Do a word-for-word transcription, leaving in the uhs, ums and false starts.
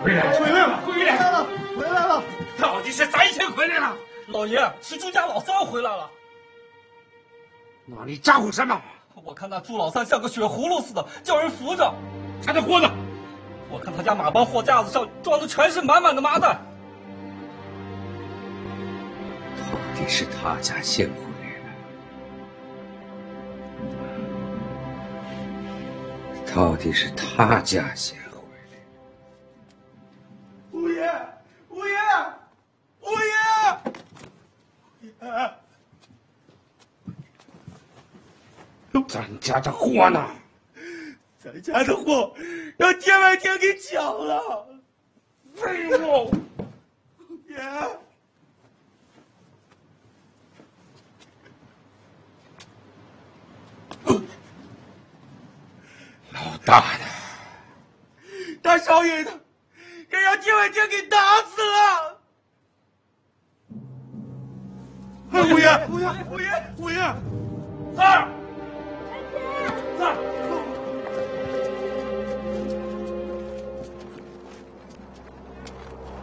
回来了，回来了，回来了， 回来了！ 到底是谁先回来了？ 老爷，是朱家老三回来了。 那你咋呼什么？ 我看那朱老三像个血葫芦似的，叫人扶着。 他的货呢？ 我看他家马帮货架子上装的全是满满的麻袋。 到底是他家先回来了。到底是他家先回来。 五爷，五爷，五爷， 咱家的货呢？ 咱家的货让天外天给抢了。 废物！ 爷， 老大的， 大少爷的，给让天外天给打死了。五爷，五爷，五爷，五爷， 三儿， 三儿。